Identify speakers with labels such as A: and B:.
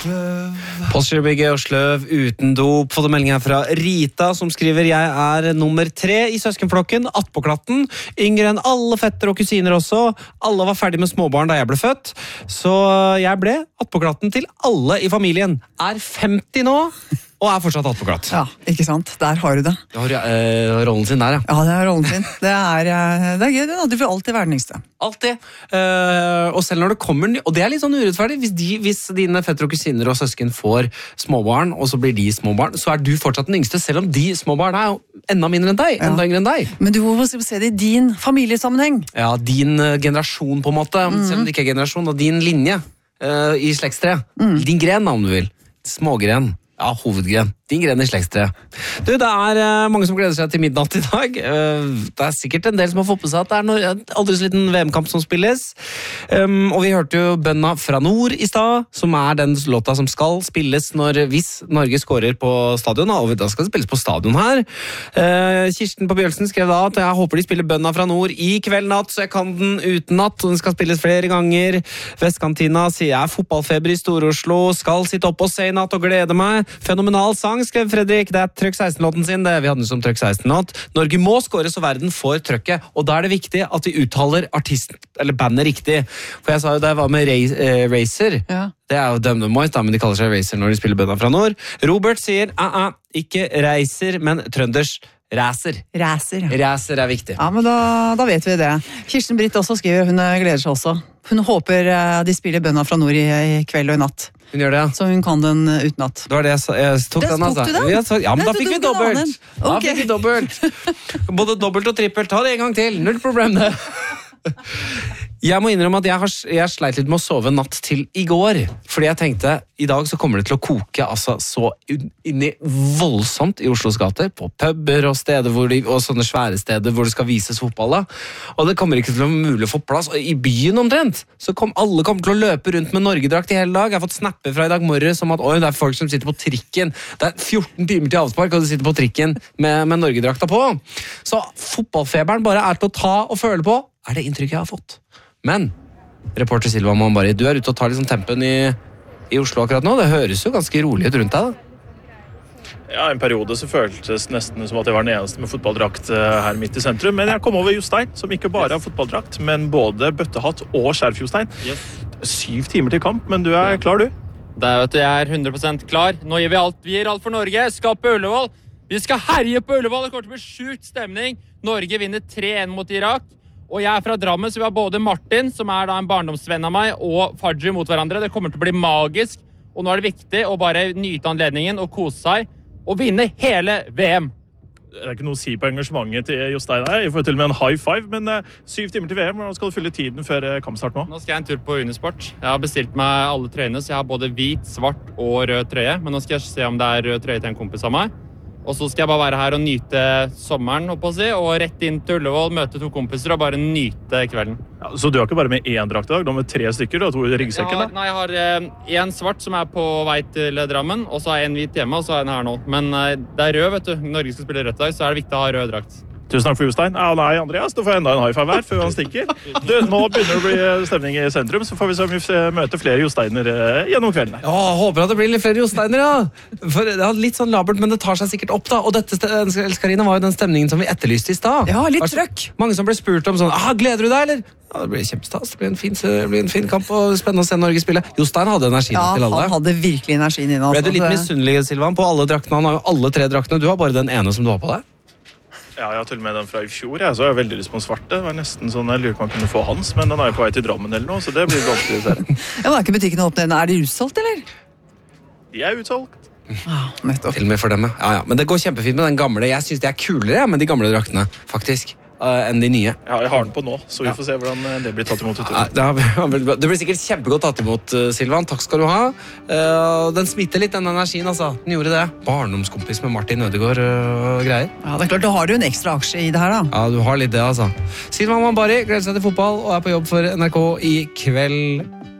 A: Postgirobygget og sløv uten dop. Fått en melding her fra Rita som skriver: Jeg nummer 3 i søskenflokken, attpåklatten, yngre enn alle fetter og kusiner også. Alle var ferdig med småbarn da jeg ble født, så jeg ble attpåklatten til alle i familien. 50 nå og fortsatt attpåklatt.
B: Ja, ikke sant? Der har du det.
A: Du har rollen sin der, ja.
B: Ja, det er rollen sin. Det er gøy, du får alltid være den yngste.
A: Alltid. Og selv når det kommer og det er litt sånn urettferdig, hvis dine fetter og kusiner og søsken får småbarn, og så blir de småbarn, så er du fortsatt den yngste, selv om de småbarn er jo enda mindre enn deg, enda yngre enn deg.
B: Men du må se det i din familiesammenheng.
A: Ja, din generasjon på en måte, selv om det ikke er generasjon, og din linje i slektstreet. Din gren, om du vil. Smågren. Ja, hovedgren. Din gren i slektstreet. Du, det er mange som gleder seg til midnatt i dag. Det er sikkert en del som har fått på seg at det er en aldri så liten VM-kamp som spilles. Og vi hørte jo Bønna fra Nord i stad, som er den låta som skal spilles hvis Norge skårer på stadion, og da skal det spilles på stadion her. Kirsten på Bjølsen skrev da at jeg håper de spiller Bønna fra Nord i kveld natt, så jeg kan den uten natt, og den skal spilles flere ganger. Vestkantina sier jeg fotballfeber i Stor-Oslo, skal sitte opp og se i natt og glede meg. Fenomenal sang, skrev Fredrik. Det er Trøkk 16-låten sin. Vi hadde den som Trøkk 16-låt. Norge må skåre så verden får trøkket, og da er det viktig at vi uttaler artisten, eller bandet riktig. For jeg sa jo da jeg var med Racer, det er jo Døm Dem Moit, men de kaller seg Racer når de spiller Bønna fra Nord. Robert sier, ikke Reiser, men trønders Racer. Racer er viktig.
B: Ja, men da vet vi det. Kirsten Britt også skriver, hun gleder seg også. Hun håper de spiller Bønna fra Nord i kveld og i natt.
A: Hun gjør det, ja.
B: Så hun kan den utenat.
A: Det var det jeg tok den, altså.
B: Tok du den?
A: Ja, men da fikk vi dobbelt. Da fikk vi dobbelt. Både dobbelt og trippelt. Ta det en gang til. Null problem det. Jeg må innrømme at jeg sleit litt med å sove natt til i går, fordi jeg tenkte, i dag så kommer det til å koke altså, så inni voldsomt i Oslos gater, på puber og steder og sånne svære steder hvor det skal vises fotball da. Og det kommer ikke til å være mulig å få plass, og i byen omtrent, så alle kommer til å løpe rundt med Norgedrakt i hele dag. Jeg har fått snapper fra i dag morges om at det er folk som sitter på trikken, det er 14 timer til avspark, og de sitter på trikken med Norgedrakta på. Så fotballfeberen bare er til å ta og føle på, er det inntrykket jeg har fått. Men, reporter Silva Moambari, du er ute og tar liksom tempen i Oslo akkurat nå. Det høres jo ganske rolig ut rundt deg da.
C: Ja, en periode så føltes nesten som at jeg var den eneste med fotballdrakt her midt i sentrum. Men jeg kom over Jostein, som ikke bare har fotballdrakt, men både bøttehatt og skjerf, Jostein. 7 timer til kamp, men du er klar, du?
D: Jeg er 100% klar. Nå gir vi alt. Vi gir alt for Norge. Skal på Ullevål. Vi skal herje på Ullevål. Det kommer til å bli sjukt stemning. Norge vinner 3-1 mot Irak. Og jeg er fra Drammen, så vi har både Martin, som er da en barndomsvenn av meg, og Fadji mot hverandre. Det kommer til å bli magisk, og nå er det viktig å bare nyte anledningen og kose seg, og vinne hele VM.
C: Det er ikke noe å si på engasjementet til Jostein her. Jeg får til og med en high five, men 7 timer til VM, og skal du fylle tiden før kampstart nå?
D: Nå skal jeg en tur på Unisport. Jeg har bestilt meg alle trøyene, så jeg har både hvit, svart og rød trøye, men nå skal jeg se om det er rød trøye til en kompis av meg. Og så skal jeg bare være her og nyte sommeren, og rett inn til Ullevål, møte 2 kompiser og bare nyte kvelden.
C: Ja, så du har ikke bare med 1 drakt i dag, du har med 3 stykker, du har 2 i ryggsekken da?
D: Nei, jeg har en svart som er på vei til Drammen, og så har jeg en hvit hjemme, og så har jeg den her nå. Men det er rød, vet du. Norge skal spille rødt i dag, så er det viktig å ha rød drakt.
C: Tusen takk for Jostein. Ja, nei, Andreas, du får enda en high five her før han stikker. Du, nå begynner det å bli stemning i sentrum, så får vi se om vi møter flere Josteiner gjennom kvelden.
A: Ja, håper at det blir litt flere Josteiner, ja. For det er litt sånn labert, men det tar seg sikkert opp da. Og dette, Elskarina, var jo den stemningen som vi etterlyste i stad.
B: Ja, litt trøkk.
A: Mange som ble spurt om sånn, gleder du deg, eller? Ja, det blir kjempestas. Det blir en fin kamp, og spennende å se Norge spille. Jostein hadde energien til alle.
B: Ja, han hadde virkelig energien inn.
A: Ble du litt misunnelig, Silvan, på alle draktene? Han har jo alle 3 draktene. Du har bare den ene som du har på deg.
C: Ja, jeg har til og med den fra i fjor, så jeg har veldig lyst på en svarte. Det var nesten sånn, jeg lurer på om man kunne få hans, men den er jo på vei til Drammen eller noe, så det blir vanskelig å se.
B: Ja, men er ikke butikken åpne? Er de utsolgt, eller?
C: De er utsolgt.
B: Nettopp.
A: Til og med for dem, ja. Men det går kjempefint med den gamle. Jeg synes det er kulere med de gamle draktene, faktisk. Enn de nye.
C: Ja, jeg har den på nå, så vi får se hvordan det blir tatt imot.
A: Det blir sikkert kjempegodt tatt imot, Silvan. Takk skal du ha. Den smitter litt, den energien, altså. Den gjorde det. Barndomskompis med Martin Ødegaard og greier.
B: Ja, det er klart, da har du en ekstra aksje i det her, da.
A: Ja, du har litt det, altså. Silvan Moambari gleder seg til fotball og er på jobb for NRK i kveld.